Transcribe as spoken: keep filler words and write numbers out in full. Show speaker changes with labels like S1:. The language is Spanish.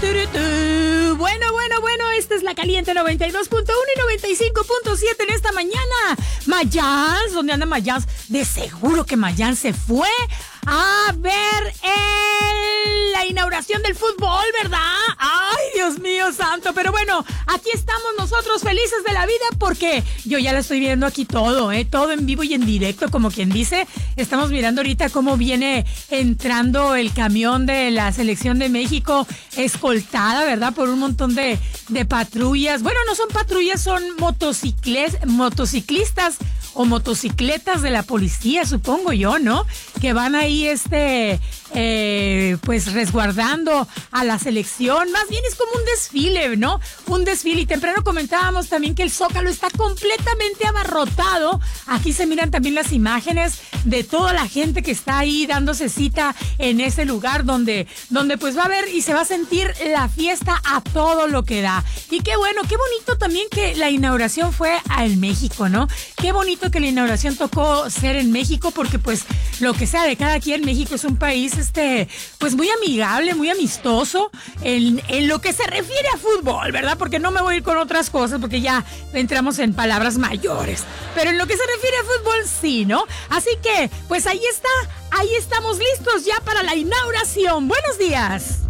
S1: Bueno, bueno, bueno, esta es la Caliente noventa y dos punto uno y noventa y cinco punto siete en esta mañana. Mayans, ¿dónde anda Mayans? De seguro que Mayans se fue a ver el, la inauguración del fútbol, ¿verdad? Ay, Dios mío santo. Pero bueno, aquí estamos nosotros felices de la vida porque yo ya la estoy viendo aquí todo, ¿eh? Todo en vivo y en directo, como quien dice. Estamos mirando ahorita cómo viene entrando el camión de la selección de México, escoltada, ¿verdad? Por un montón de, de patrullas. Bueno, no son patrullas, son motocicles, motociclistas o motocicletas de la policía, supongo yo, ¿no? Que van ahí, este, eh, pues resguardando a la selección. Más bien es como un desfile, ¿no? Un desfile. Y temprano comentábamos también que el Zócalo está completamente abarrotado. Aquí se miran también las imágenes de toda la gente que está ahí dándose cita en ese lugar donde, donde pues va a haber y se va a sentir la fiesta a todo lo que da. Y qué bueno, qué bonito también que la inauguración fue en México, ¿no? Qué bonito que la inauguración tocó ser en México, porque pues lo que sea de cada quien, México es un país este pues muy amigable, muy amistoso en, en lo que se refiere a fútbol, ¿verdad? Porque no me voy a ir con otras cosas porque ya entramos en palabras mayores, pero en lo que se refiere a fútbol sí, ¿no? Así que pues ahí está, ahí estamos listos ya para la inauguración. Buenos días.